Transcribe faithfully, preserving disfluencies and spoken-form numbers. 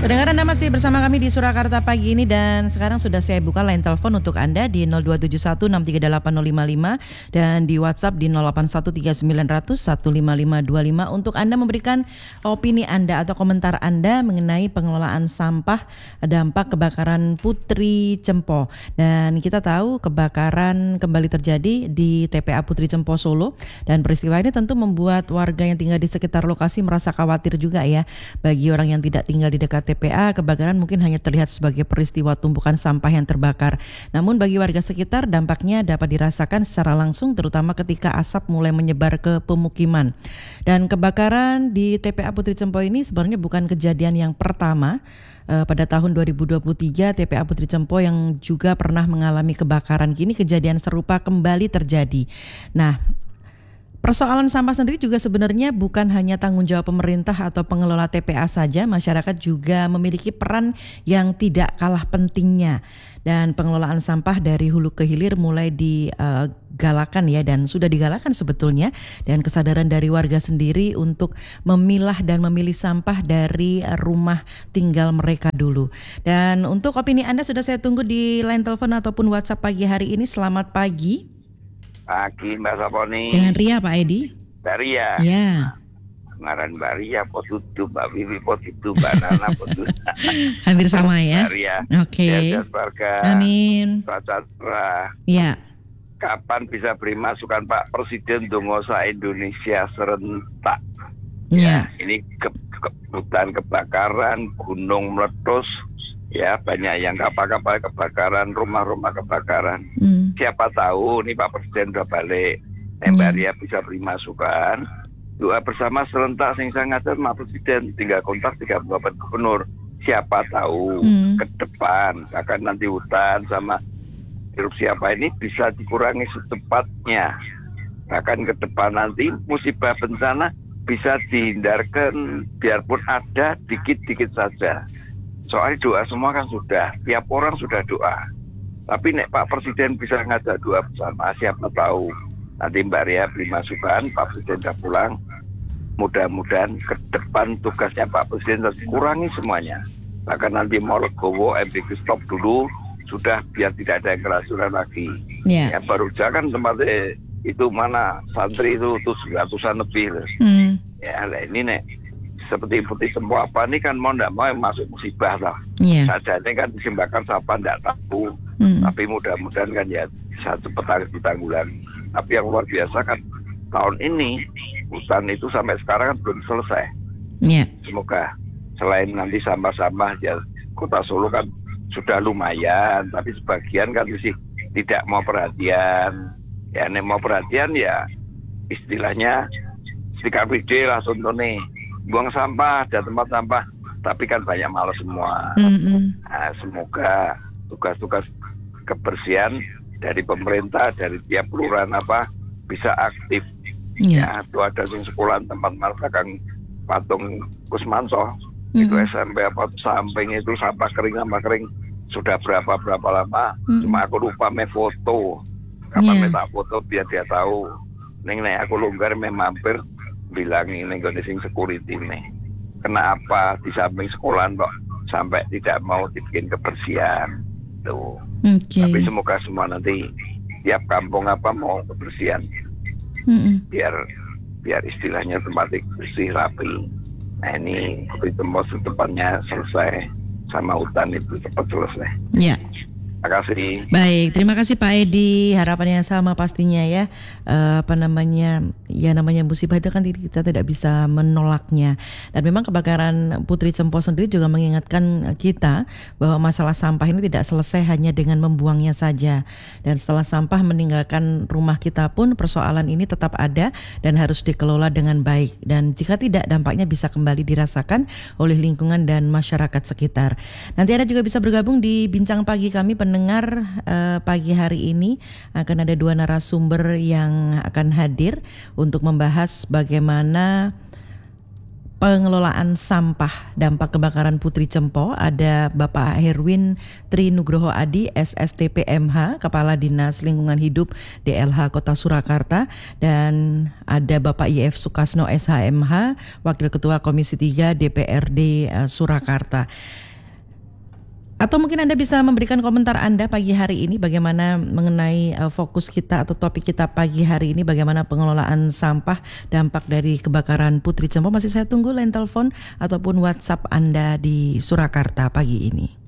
Pendengar, Anda masih bersama kami di Surakarta pagi ini dan sekarang sudah saya buka line telepon untuk Anda di nol dua tujuh satu enam tiga delapan nol lima lima dan di WhatsApp di nol delapan satu tiga sembilan nol nol satu lima lima dua lima untuk Anda memberikan opini Anda atau komentar Anda mengenai pengelolaan sampah dampak kebakaran Putri Cempo. Dan kita tahu kebakaran kembali terjadi di T P A Putri Cempo Solo dan peristiwa ini tentu membuat warga yang tinggal di sekitar lokasi merasa khawatir juga ya. Bagi orang yang tidak tinggal di dekat T P A, kebakaran mungkin hanya terlihat sebagai peristiwa tumpukan sampah yang terbakar. Namun bagi warga sekitar dampaknya dapat dirasakan secara langsung terutama ketika asap mulai menyebar ke pemukiman. Dan kebakaran di T P A Putri Cempo ini sebenarnya bukan kejadian yang pertama. Uh, pada tahun dua ribu dua puluh tiga T P A Putri Cempo yang juga pernah mengalami kebakaran, kini kejadian serupa kembali terjadi. Nah, persoalan sampah sendiri juga sebenarnya bukan hanya tanggung jawab pemerintah atau pengelola T P A saja, masyarakat juga memiliki peran yang tidak kalah pentingnya. Dan pengelolaan sampah dari hulu ke hilir mulai digalakan ya dan sudah digalakan sebetulnya, dan kesadaran dari warga sendiri untuk memilah dan memilih sampah dari rumah tinggal mereka dulu. Dan untuk opini Anda sudah saya tunggu di line telepon ataupun WhatsApp pagi hari ini. Selamat pagi. Pagi Mbak Saponi. Dengan Ria Pak Edi? Mbak Ria. Ya. Ngaran Mbak Ria potutu, Mbak Vivi potutu, Mbak Nana potutu. Hampir sama ya. Mbak Ria. Oke. Okay. Warga. Amin. Pak Chandra. Ya. Kapan bisa beri masukan Pak Presiden Dongosa Indonesia serentak? Ya. Ya, ini ke, ke, hutan kebakaran, gunung meletus. Ya, banyak yang kapal-kapal kebakaran, rumah-rumah kebakaran. Hmm. Siapa tahu nih Pak Presiden udah balik. Hmm. Mbak Ria bisa beri masukan. Doa bersama serentak sing sangat Pak Presiden, tinggal kontak tiga puluh delapan gubernur. Siapa tahu hmm. ke depan akan nanti hutan sama erupsi apa ini bisa dikurangi secepatnya. Bahkan ke depan nanti musibah bencana bisa dihindarkan biarpun ada dikit-dikit saja. Soalnya doa semua kan sudah, tiap orang sudah doa. Tapi nek Pak Presiden bisa ngajak doa bersama, siapa tahu nanti Mbak Ria beri masukan, Pak Presiden sudah pulang. Mudah-mudahan ke depan tugasnya Pak Presiden harus kurangi semuanya. Bahkan nanti mau legowo, M P K stop dulu, sudah biar tidak ada yang kerasunan lagi. Yeah. Ya baru jangan tempatnya itu mana santri itu tuh ratusan lebih. Mm. Ya ini nek. Seperti putih semua apa ini kan mau tidak mau masuk musibah lah. Yeah. Sajanya kan disimbakan siapa tidak tahu. Mm. Tapi mudah-mudahan kan ya bisa cepat ditanggulangi. Tapi yang luar biasa kan tahun ini hutan itu sampai sekarang kan belum selesai. Yeah. Semoga selain nanti sampah-sampah ya Kota Solo kan sudah lumayan, tapi sebagian kan masih tidak mau perhatian. Ya nih mau perhatian ya istilahnya stiker video lah contohnya. Buang sampah, ada tempat sampah, tapi kan banyak malas semua. Mm-hmm. Nah, semoga tugas-tugas kebersihan dari pemerintah, dari tiap kelurahan apa bisa aktif. Yeah. Ya, itu ada yang sekolah tempat belakang patung Kusmanso, mm-hmm. itu S M P apa samping itu sampah kering sampah kering sudah berapa berapa lama. Mm-hmm. Cuma aku lupa me foto, kapan yeah. me tak foto biar dia tahu. Neng neng aku longgar me mampir. Bilang ini kondisi security nih. Kenapa di samping sekolah kok sampai tidak mau dibikin kebersihan tuh. Okay. Tapi semoga semua nanti tiap kampung apa mau kebersihan. Mm-mm. Biar biar istilahnya tempat bersih rapi. Nah ini itu mau setepatnya selesai sama hutan itu cepat selesai. Ya. Yeah. Terima kasih. Baik, terima kasih Pak Edi. Harapannya sama pastinya ya. Uh, apa namanya? Ya namanya musibah itu kan kita tidak bisa menolaknya. Dan memang kebakaran Putri Cempo sendiri juga mengingatkan kita bahwa masalah sampah ini tidak selesai hanya dengan membuangnya saja. Dan setelah sampah meninggalkan rumah kita pun persoalan ini tetap ada dan harus dikelola dengan baik. Dan jika tidak, dampaknya bisa kembali dirasakan oleh lingkungan dan masyarakat sekitar. Nanti Anda juga bisa bergabung di Bincang Pagi kami pendengar uh, pagi hari ini. Akan ada dua narasumber yang akan hadir untuk membahas bagaimana pengelolaan sampah dampak kebakaran Putri Cempo. Ada Bapak Herwin Tri Nugroho Adi, S S T P M H, Kepala Dinas Lingkungan Hidup D L H Kota Surakarta, dan ada Bapak I F Sukasno S H M H, Wakil Ketua Komisi tiga D P R D uh, Surakarta. Atau mungkin Anda bisa memberikan komentar Anda pagi hari ini bagaimana mengenai uh, fokus kita atau topik kita pagi hari ini, bagaimana pengelolaan sampah dampak dari kebakaran Putri Cempo. Masih saya tunggu line telepon ataupun WhatsApp Anda di Surakarta pagi ini.